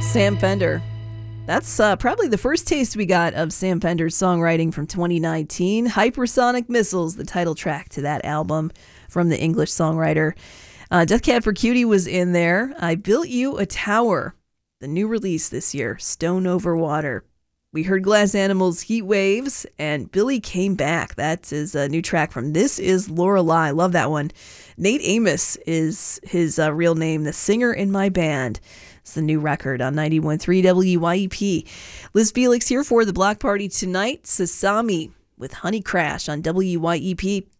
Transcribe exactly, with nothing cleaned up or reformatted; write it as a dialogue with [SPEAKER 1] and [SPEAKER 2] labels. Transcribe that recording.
[SPEAKER 1] Sam Fender. That's uh, probably the first taste we got of Sam Fender's songwriting from twenty nineteen. Hypersonic Missiles, the title track to that album from the English songwriter. Uh, Death Cab for Cutie was in there. I Built You a Tower, the new release this year, Stone Over Water. We heard Glass Animals' Heat Waves, and Billy Came Back. That is a new track from This Is Lorelei. Love that one. Nate Amos is his uh, real name, the singer in my band. It's the new record on ninety-one point three W Y E P. Liz Felix here for the Block Party tonight. Sasami with Honey Crash on W Y E P.